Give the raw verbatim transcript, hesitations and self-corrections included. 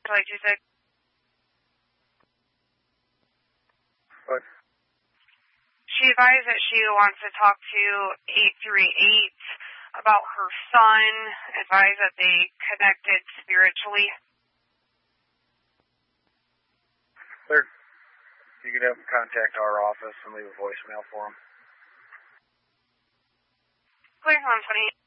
to eight two six. What? She advised that she wants to talk to eight three eight about her son, advised that they connected spiritually. Sir, you can have them contact our office and leave a voicemail for them. Clear one twenty-eight.